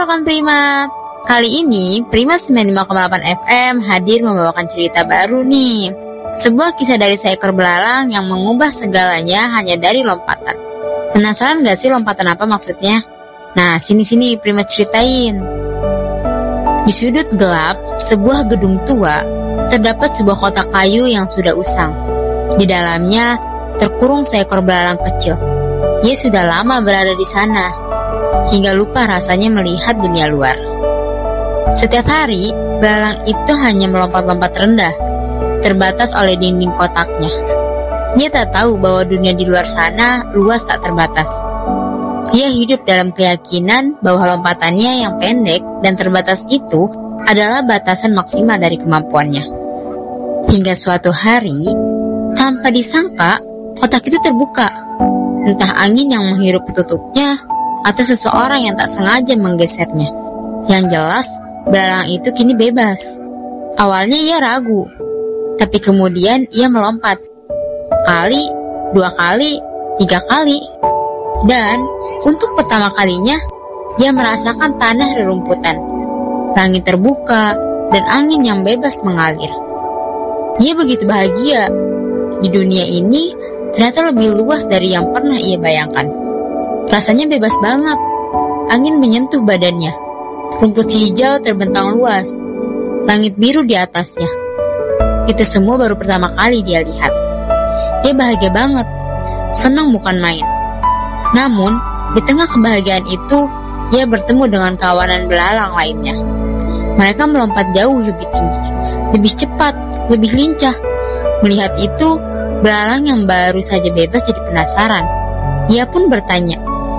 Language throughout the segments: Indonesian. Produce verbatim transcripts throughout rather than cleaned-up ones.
Rekan Prima, kali ini Prima sembilan puluh lima koma delapan F M hadir membawakan cerita baru nih. Sebuah kisah dari seekor belalang yang mengubah segalanya hanya dari lompatan. Penasaran gak sih lompatan apa maksudnya? Nah, sini-sini Prima ceritain. Di sudut gelap sebuah gedung tua, terdapat sebuah kotak kayu yang sudah usang. Di dalamnya terkurung seekor belalang kecil. Ia sudah lama berada di sana, hingga lupa rasanya melihat dunia luar. Setiap hari, belalang itu hanya melompat-lompat rendah, terbatas oleh dinding kotaknya. Ia tak tahu bahwa dunia di luar sana luas tak terbatas. Ia hidup dalam keyakinan bahwa lompatannya yang pendek dan terbatas itu adalah batasan maksimal dari kemampuannya. Hingga suatu hari, tanpa disangka, kotak itu terbuka. Entah angin yang menghirup tutupnya atau seseorang yang tak sengaja menggesernya. Yang jelas, belalang itu kini bebas. Awalnya ia ragu, tapi kemudian ia melompat. Kali, dua kali, tiga kali. Dan untuk pertama kalinya, ia merasakan tanah rerumputan, langit terbuka, dan angin yang bebas mengalir. Ia begitu bahagia. Di dunia ini, ternyata lebih luas dari yang pernah ia bayangkan. Rasanya bebas banget. Angin menyentuh badannya. Rumput hijau terbentang luas. Langit biru di atasnya. Itu semua baru pertama kali dia lihat. Dia bahagia banget. Senang bukan main. Namun, di tengah kebahagiaan itu, ia bertemu dengan kawanan belalang lainnya. Mereka melompat jauh lebih tinggi, lebih cepat, lebih lincah. Melihat itu, belalang yang baru saja bebas jadi penasaran. Ia pun bertanya,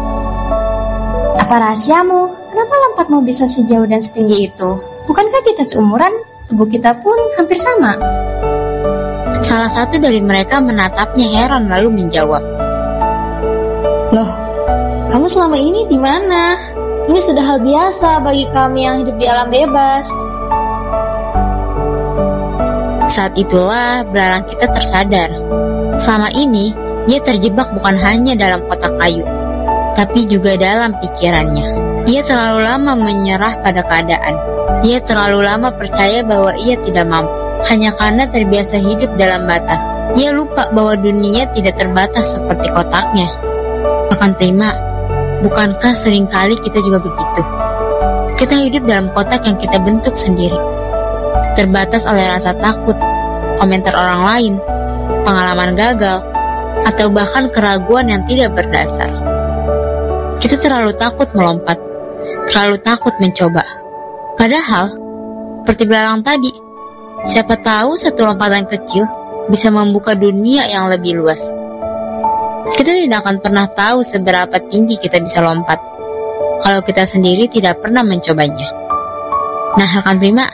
"Apa rahasiamu? Kenapa lompatmu bisa sejauh dan setinggi itu? Bukankah kita seumuran? Tubuh kita pun hampir sama." Salah satu dari mereka menatapnya heran lalu menjawab, "Loh, kamu selama ini di mana? Ini sudah hal biasa bagi kami yang hidup di alam bebas." Saat itulah belalang kita tersadar. Selama ini, ia terjebak bukan hanya dalam kotak kayu, tapi juga dalam pikirannya. Ia terlalu lama menyerah pada keadaan. Ia terlalu lama percaya bahwa ia tidak mampu, hanya karena terbiasa hidup dalam batas. Ia lupa bahwa dunia tidak terbatas seperti kotaknya. Bahkan Prima, bukankah seringkali kita juga begitu? Kita hidup dalam kotak yang kita bentuk sendiri, terbatas oleh rasa takut, komentar orang lain, pengalaman gagal, atau bahkan keraguan yang tidak berdasar. Kita terlalu takut melompat, terlalu takut mencoba. Padahal, seperti belalang tadi, siapa tahu satu lompatan kecil bisa membuka dunia yang lebih luas. Kita tidak akan pernah tahu seberapa tinggi kita bisa lompat kalau kita sendiri tidak pernah mencobanya. Nah, rekan Prima,